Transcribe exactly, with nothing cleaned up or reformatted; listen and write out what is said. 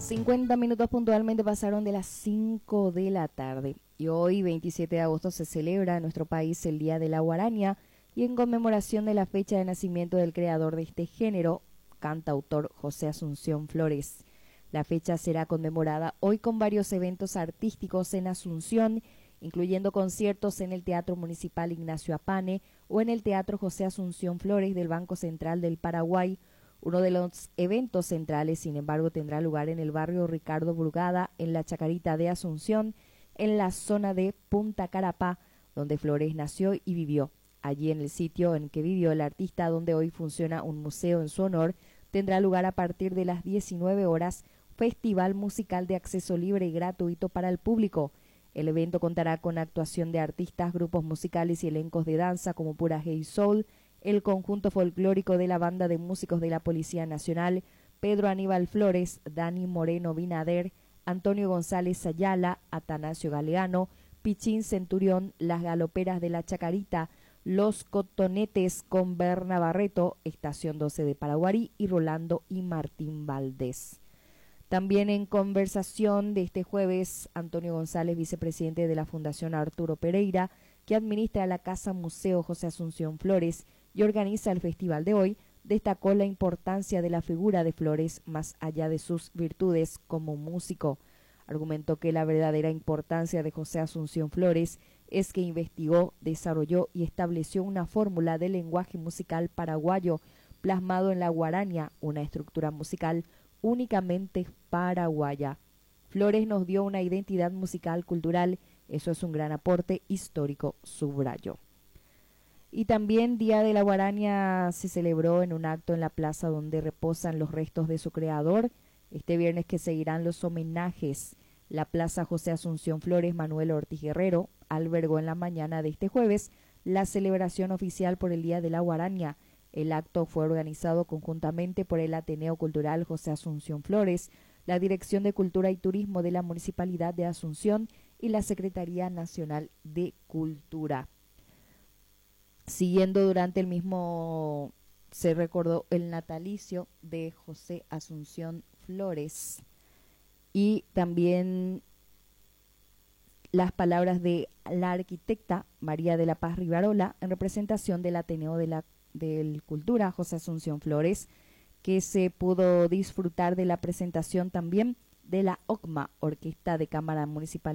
cincuenta minutos puntualmente pasaron de las cinco de la tarde y hoy, veintisiete de agosto, se celebra en nuestro país el Día de la Guaraña y en conmemoración de la fecha de nacimiento del creador de este género, cantautor José Asunción Flores. La fecha será conmemorada hoy con varios eventos artísticos en Asunción, incluyendo conciertos en el Teatro Municipal Ignacio Apane o en el Teatro José Asunción Flores del Banco Central del Paraguay. Uno de los eventos centrales, sin embargo, tendrá lugar en el barrio Ricardo Brugada, en la Chacarita de Asunción, en la zona de Punta Carapá, donde Flores nació y vivió. Allí, en el sitio en que vivió el artista, donde hoy funciona un museo en su honor, tendrá lugar a partir de las diecinueve horas Festival Musical de acceso libre y gratuito para el público. El evento contará con actuación de artistas, grupos musicales y elencos de danza como Pura Hey Soul, el conjunto folclórico de la Banda de Músicos de la Policía Nacional, Pedro Aníbal Flores, Dani Moreno Binader, Antonio González Ayala, Atanasio Galeano, Pichín Centurión, Las Galoperas de la Chacarita, Los Cotonetes con Berna Barreto, Estación doce de Paraguarí y Rolando y Martín Valdés. También en conversación de este jueves, Antonio González, vicepresidente de la Fundación Arturo Pereira, que administra la Casa Museo José Asunción Flores y organiza el festival de hoy, destacó la importancia de la figura de Flores más allá de sus virtudes como músico. Argumentó que la verdadera importancia de José Asunción Flores es que investigó, desarrolló y estableció una fórmula de lenguaje musical paraguayo plasmado en la guaraña, una estructura musical únicamente paraguaya. Flores nos dio una identidad musical cultural, eso es un gran aporte histórico, subrayó. Y también Día de la Guaraña se celebró en un acto en la plaza donde reposan los restos de su creador. Este viernes que seguirán los homenajes. La Plaza José Asunción Flores Manuel Ortiz Guerrero albergó en la mañana de este jueves la celebración oficial por el Día de la Guaraña. El acto fue organizado conjuntamente por el Ateneo Cultural José Asunción Flores, la Dirección de Cultura y Turismo de la Municipalidad de Asunción y la Secretaría Nacional de Cultura. Siguiendo durante el mismo, se recordó el natalicio de José Asunción Flores y también las palabras de la arquitecta María de la Paz Rivarola en representación del Ateneo de la del Cultura José Asunción Flores, que se pudo disfrutar de la presentación también de la O C M A, Orquesta de Cámara Municipal